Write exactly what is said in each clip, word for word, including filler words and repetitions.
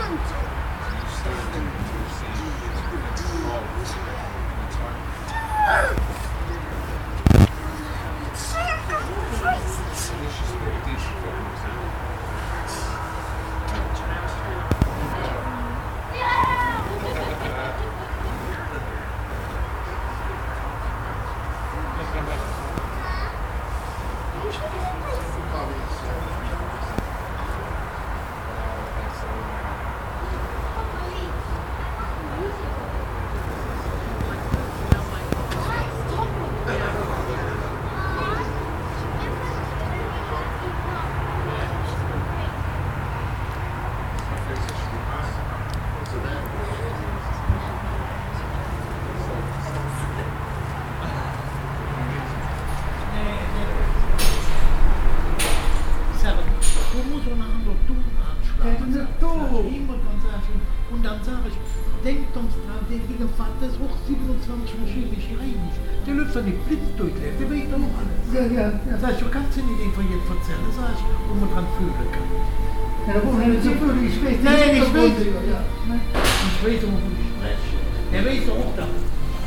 Und dann sage ich, denkt uns dran, der liebe Vater ist auch siebenundzwanzig chemisch einig. Der läuft doch nicht blind durchlebt, der weiß doch alles. Ja, ja, ja. Sag ich, du kannst dir nicht von jetzt erzählen, sag ich, wo man dran fühlen kann. Ja, da brauchen wir nicht so viel, ich weiß Nein, nein, ich weiß. Ja. Ich weiß, wovon ich spreche. Der weiß doch auch das.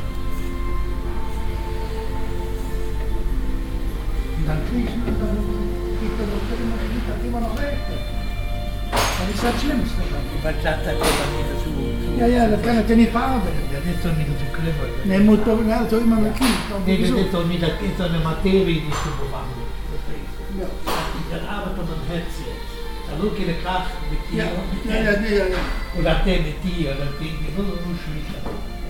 Und dann kriegst du, dann kriegt er doch immer, immer noch recht. Das ist das Schlimmste. Weil das hat er nicht so, so. Ja, ja, das kann er ja nicht verarbeiten. Das ist doch nicht so clever. Nee, muss doch, ja, so immer mit Kind. Nee, das ist doch nicht, das ist doch eine Materie, die zu bewahren. Ja. Das arbeitet am Herz jetzt. Da wird keine Kraft mit dir. Ja, ja, ja, ja, ja. Oder der mit dir, oder den, die nur so schwierig.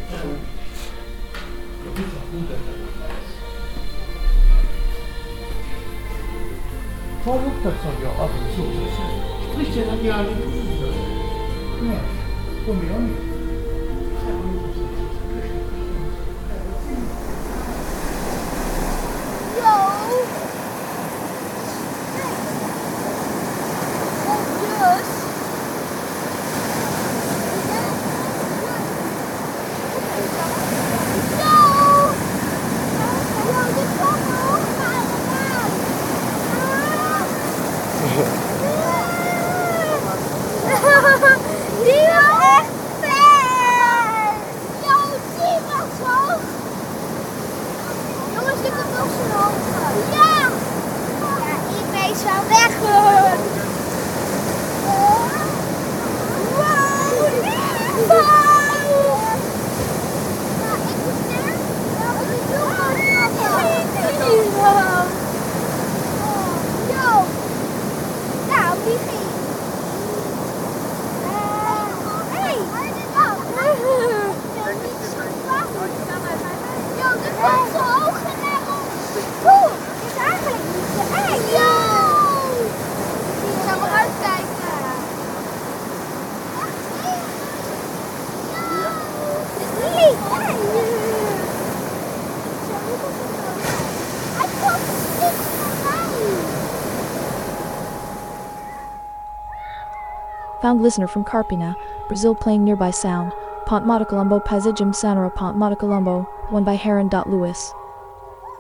Das ist doch gut, dass er das weiß. Frau Luck, das soll ja ab und zu so sein. Spricht ja dann ja nicht gut. Ja, von mir auch nicht. Found listener from Carpina, Brazil playing nearby sound. Pont Motocolombo Paisagem Sanara Pont Motocolombo, one by Heron. Lewis.